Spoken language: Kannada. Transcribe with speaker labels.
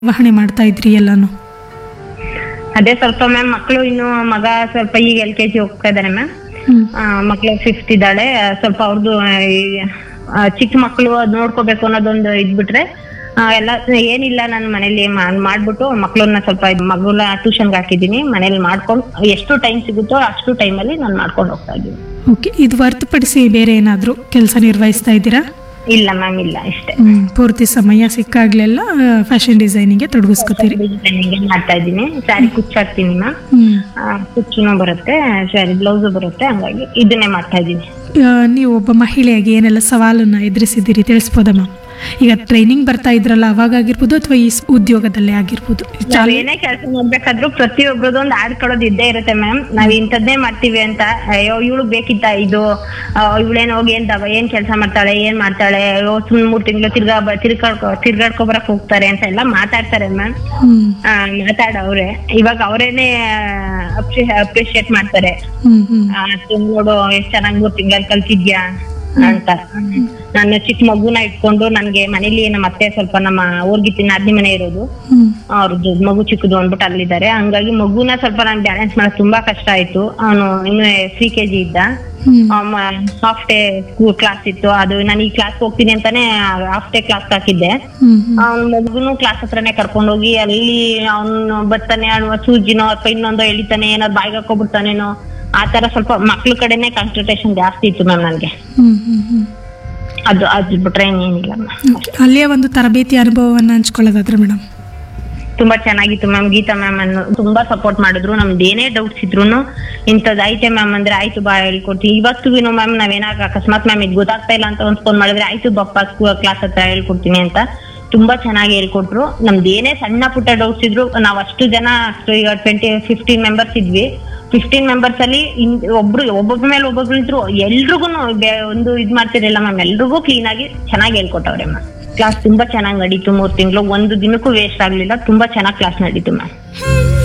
Speaker 1: ನಿರ್ವಹಣೆ ಮಾಡ್ತಾ ಇದ್ರಿ ಎಲ್ಲಾನು?
Speaker 2: ಅದೇ ಸ್ವಲ್ಪ ಮ್ಯಾಮ್ ಮಕ್ಕಳು ಇನ್ನು ಮಗ ಸ್ವಲ್ಪ ಈಗ LKG ಹೋಗ್ತಾ ಇದಾರೆ ಮ್ಯಾಮ್. ಮಕ್ಳು 5th ಇದ್ದಾಳೆ. ಸ್ವಲ್ಪ ಅವ್ರದ್ದು ಚಿಕ್ಕ ಮಕ್ಕಳು ಅದ್ ನೋಡ್ಕೋಬೇಕು ಅನ್ನೋದೊಂದು ಇದ್ಬಿಟ್ರೆ ಎಲ್ಲ ಏನಿಲ್ಲ. ನಾನು ಮನೇಲಿ ಮಾಡ್ಬಿಟ್ಟು ಮಕ್ಳನ್ನ ಸ್ವಲ್ಪ ಮಗುನ ಟ್ಯೂಷನ್ಗೆ ಹಾಕಿದೀನಿ. ಮನೇಲಿ ಮಾಡ್ಕೊಂಡು ಎಷ್ಟು ಟೈಮ್ ಸಿಗುತ್ತೋ ಅಷ್ಟು ಟೈಮಲ್ಲಿ ನಾನು ಮಾಡ್ಕೊಂಡು ಹೋಗ್ತಾ ಇದ್ದೀನಿ.
Speaker 1: ಓಕೆ, ಇದು ಹೊರತುಪಡಿಸಿ ಬೇರೆ ಏನಾದರೂ ಕೆಲಸ ನಿರ್ವಹಿಸ್ತಾ ಇದ್ದೀರಾ?
Speaker 2: ಇಲ್ಲ ಮ್ಯಾಮ್, ಇಲ್ಲ, ಇಷ್ಟೇ.
Speaker 1: ಪೂರ್ತಿ ಸಮಯ ಸಿಕ್ಕಾಗ್ಲೆಲ್ಲ ಫ್ಯಾಷನ್ ಡಿಸೈನಿಂಗ್ ತೊಡಗಿಸ್ಕೊತೀರಿ?
Speaker 2: ಮಾಡ್ತಾ ಇದ್ದೀನಿ. ಸ್ಯಾರಿ ಕುಚ್ಚಾಕ್ತೀನಿ ಮ್ಯಾಮ್. ಕುಚ್ಚುನು ಬರುತ್ತೆ, ಸ್ಯಾರಿ ಬ್ಲೌಸು ಬರುತ್ತೆ. ಹಂಗಾಗಿ ಇದನ್ನೇ ಮಾಡ್ತಾ ಇದ್ದೀನಿ.
Speaker 1: ನೀವು ಒಬ್ಬ ಮಹಿಳೆಯಾಗಿ ಏನೆಲ್ಲ ಸವಾಲನ್ನ ಎದುರಿಸಿದ್ದೀರಿ ತಿಳಿಸ್ಬೋದಾ ಮ್ಯಾಮ್? ಈಗ ಟ್ರೈನಿಂಗ್ ಬರ್ತಾ ಇದ್ರಲ್ಲ, ಅವಾಗ ಆಗಿರ್ಬೋದು ಅಥವಾ ಈ ಉದ್ಯೋಗದಲ್ಲೇ ಆಗಿರ್ಬೋದು,
Speaker 2: ಏನೇ ಕೆಲಸ ಮಾಡ್ಬೇಕಾದ್ರೂ ಪ್ರತಿಯೊಬ್ಬರದ್ದು ಒಂದು ಆಡ್ ಕೊಡೋದು ಇದ್ದೇ ಇರುತ್ತೆ ಮ್ಯಾಮ್. ನಾವ್ ಇಂಥದ್ದೇ ಮಾಡ್ತೀವಿ ಅಂತ, ಅಯ್ಯೋ ಇವಳು ಬೇಕಿತ್ತ ಇದು, ಇವಳೇನ್ ಹೋಗಿ ಏನ್ ಕೆಲಸ ಮಾಡ್ತಾಳೆ, ಏನ್ ಮಾಡ್ತಾಳೆ, ಸುಮ್ 3 ತಿಂಗಳು ತಿರ್ಗಾಡ್ಕೊ ಬರಕ್ ಹೋಗ್ತಾರೆ ಅಂತ ಎಲ್ಲ ಮಾತಾಡ್ತಾರೆ ಮ್ಯಾಮ್. ಮಾತಾಡವ್ರೆ ಇವಾಗ ಅವರೇನೆ ಅಪ್ರಿಶಿಯೇಟ್ ಮಾಡ್ತಾರೆ. ನೋಡು ಎಷ್ಟ್ ಚೆನ್ನಾಗಿ 3 ತಿಂಗಳಲ್ಲಿ ಕಲ್ತಿದ್ಯಾ ಅಂತ. ನಾನು ಚಿಕ್ಕ ಮಗುನ ಇಟ್ಕೊಂಡು ನನ್ಗೆ ಮನೇಲಿ ನಮ್ಮ ಅತ್ತೆ ಸ್ವಲ್ಪ ನಮ್ಮ ಊರ್ಗಿತ್ತಿನ ನಾದ್ನಿ ಮನೆ ಇರೋದು, ಅವ್ರದ್ದು ಮಗು ಚಿಕ್ಕದು ಅಂದ್ಬಿಟ್ಟು ಅಲ್ಲಿದ್ದಾರೆ. ಹಂಗಾಗಿ ಮಗುನ ಸ್ವಲ್ಪ ನಾನು ಬ್ಯಾಲೆನ್ಸ್ ಮಾಡಕ್ ತುಂಬಾ ಕಷ್ಟ ಆಯ್ತು. ಅವನು ಇನ್ನು 3 kg ಇದ್ದ. ಹಾಫ್ ಡೇ ಸ್ಕೂಲ್ ಕ್ಲಾಸ್ ಇತ್ತು. ಅದು ನಾನು ಈ ಕ್ಲಾಸ್ ಹೋಗ್ತೀನಿ ಅಂತಾನೆ ಹಾಫ್ ಡೇ ಕ್ಲಾಸ್ ಹಾಕಿದ್ದೆ. ಅವ್ನ ಮಗುನು ಕ್ಲಾಸ್ ಹತ್ರನೇ ಕರ್ಕೊಂಡೋಗಿ ಅಲ್ಲಿ ಅವ್ನು ಬರ್ತಾನೆ, ಸೂಜಿನೋ ಅಥವಾ ಇನ್ನೊಂದೋ ಎಳಿತಾನೆ, ಏನಾದ್ರು ಬಾಯಿಗೆ ಹಾಕೋಬಿಡ್ತಾನೇನೋ, ಆ ತರ ಸ್ವಲ್ಪ ಮಕ್ಳ ಕಡೆನೆ ಕಾನ್ಸಂಟ್ರೇಷನ್ ಜಾಸ್ತಿ ಇತ್ತು ಮ್ಯಾಮ್ ನನ್ಗೆ. ಅದು ಬಿಟ್ರೆ ಏನಿಲ್ಲ.
Speaker 1: ಅಲ್ಲಿಯ ಒಂದು ತರಬೇತಿ ಅನುಭವವನ್ನ ಹಂಚ್ಕೊಳ್ಳೋದಾದ್ರೆ ಮೇಡಮ್?
Speaker 2: ತುಂಬಾ ಚೆನ್ನಾಗಿತ್ತು ಮ್ಯಾಮ್. ಗೀತಾ ಮ್ಯಾಮ್ ಅನ್ನು ತುಂಬಾ ಸಪೋರ್ಟ್ ಮಾಡಿದ್ರು. ನಮ್ದು ಏನೇ ಡೌಟ್ಸ್ ಇದ್ರು ಇಂಥದ್ದು ಐತೆ ಮ್ಯಾಮ್ ಅಂದ್ರೆ ಆಯ್ತು ಬಾ ಹೇಳ್ಕೊಡ್ತೀವಿ. ಇವತ್ತು ಮ್ಯಾಮ್ ನಾವೇನಾಗ ಅಕಸ್ಮಾತ್ ಮ್ಯಾಮ್ ಇದು ಗೊತ್ತಾಗ್ತಾ ಇಲ್ಲ ಅಂತ ಒಂದು ಫೋನ್ ಮಾಡಿದ್ರೆ ಆಯ್ತು ಬಪ್ಪ ಕ್ಲಾಸ್ ಹತ್ರ ಹೇಳ್ಕೊಡ್ತೀನಿ ಅಂತ ತುಂಬಾ ಚೆನ್ನಾಗಿ ಹೇಳ್ಕೊಟ್ರು. ನಮ್ದು ಏನೇ ಸಣ್ಣ ಪುಟ್ಟ ಡೌಟ್ಸ್ ಇದ್ರು, ನಾವ್ ಅಷ್ಟು ಜನ ಈಗ 15 ಮೆಂಬರ್ಸ್ ಇದ್ವಿ. 15 ಮೆಂಬರ್ಸ್ ಅಲ್ಲಿ ಒಬ್ಬೊಬ್ಬರ ಮೇಲೆ ಒಬ್ಬೊಬ್ರು ಇದ್ರು. ಎಲ್ರಿಗೂ ಒಂದು ಇದ್ ಮಾಡ್ತಿರಲಿಲ್ಲ ಮ್ಯಾಮ್. ಎಲ್ರಿಗೂ ಕ್ಲೀನ್ ಆಗಿ ಚೆನ್ನಾಗಿ ಹೇಳ್ಕೊಟ್ಟವ್ರೆ ಮ್ಯಾಮ್. ಕ್ಲಾಸ್ ತುಂಬಾ ಚೆನ್ನಾಗಿ ನಡೀತು. 3 ತಿಂಗಳು ಒಂದು ದಿನಕ್ಕೂ ವೇಸ್ಟ್ ಆಗ್ಲಿಲ್ಲ. ತುಂಬಾ ಚೆನ್ನಾಗಿ ಕ್ಲಾಸ್ ನಡೀತು ಮ್ಯಾಮ್.